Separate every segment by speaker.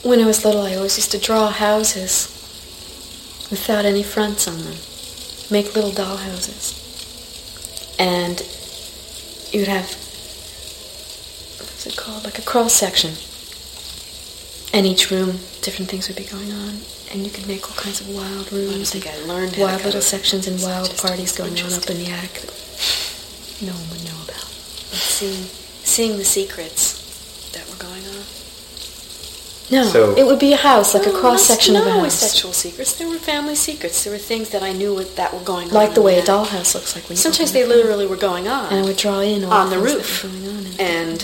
Speaker 1: When I was little, I always used to draw houses without any fronts on them. Make little doll houses. And you would have, what's it called, like a cross-section. And each room, different things would be going on. And you could make all kinds of wild rooms.
Speaker 2: I learned
Speaker 1: wild little sections and wild parties going on up in the attic that no one would know about.
Speaker 2: Seeing the secrets that were going on.
Speaker 1: No, it would be a house, like a cross-section of a house.
Speaker 2: Not always sexual secrets. There were family secrets. There were things that I knew that were going on.
Speaker 1: Like the way a dollhouse looks like. When you
Speaker 2: sometimes they literally were going on.
Speaker 1: And I would draw in all
Speaker 2: on the
Speaker 1: things
Speaker 2: roof.
Speaker 1: that were going on in
Speaker 2: and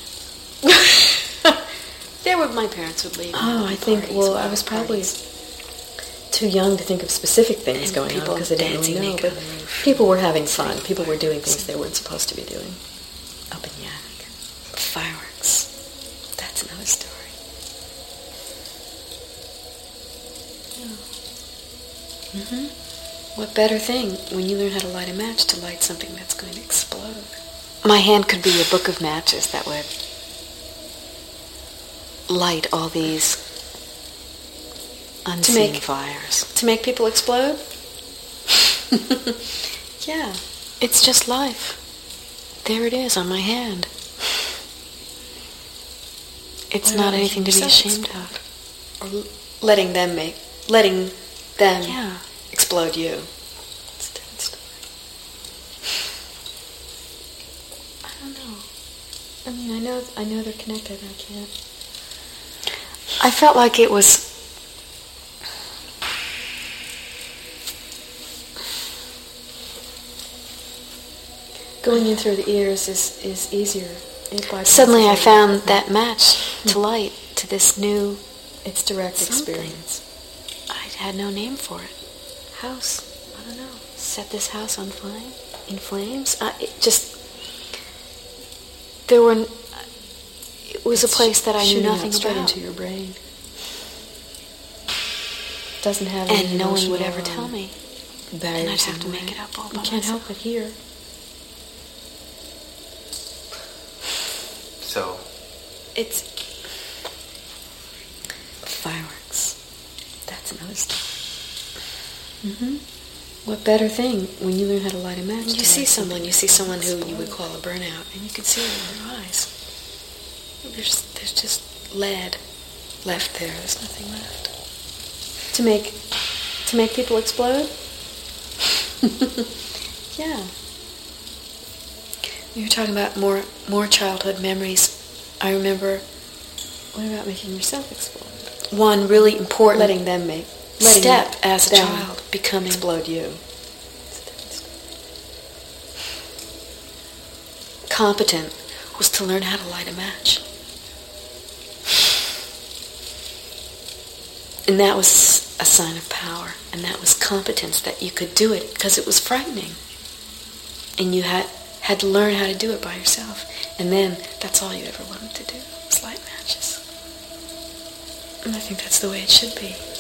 Speaker 2: there were my parents would leave.
Speaker 1: Oh, I think. Well, I was probably too young to think of specific things
Speaker 2: and
Speaker 1: going on because I didn't really know. But people were having fun. People were doing things they weren't supposed to be doing up in the attic.
Speaker 2: Fireworks. That's another story. Mm-hmm. What better thing when you learn how to light a match to light something that's going to explode? My hand could be a book of matches that would light all these unseen fires. To make people explode? Yeah. It's just life. There it is on my hand. It's not anything to be ashamed of. Or letting them explode you. It's a different story.
Speaker 1: I don't know. I mean, I know they're connected. I can't.
Speaker 2: I felt like it was
Speaker 1: going in through the ears is easier.
Speaker 2: Suddenly I found that match to light to this new...
Speaker 1: It's direct experience.
Speaker 2: I had no name for it. House. I don't know. Set this house on fire? In flames? It was a place that I knew nothing about.
Speaker 1: Straight into your brain. Doesn't have any
Speaker 2: and no one would ever tell me.
Speaker 1: And
Speaker 2: I'd have to make it up all by myself.
Speaker 1: You can't help it here.
Speaker 3: So,
Speaker 2: it's fireworks. That's another story.
Speaker 1: Mm-hmm. What better thing when you learn how to light a match?
Speaker 2: You see someone who you would call a burnout, and you can see it in their eyes. There's just lead left there. There's nothing left.
Speaker 1: To make people explode?
Speaker 2: Yeah. You were talking about more childhood memories. I remember.
Speaker 1: What about making yourself explode?
Speaker 2: One really important
Speaker 1: letting them
Speaker 2: step as a child, becoming
Speaker 1: explode you.
Speaker 2: Competent was to learn how to light a match. And that was a sign of power, and that was competence, that you could do it, because it was frightening. And you had to learn how to do it by yourself. And then that's all you ever wanted to do, was light matches. And I think that's the way it should be.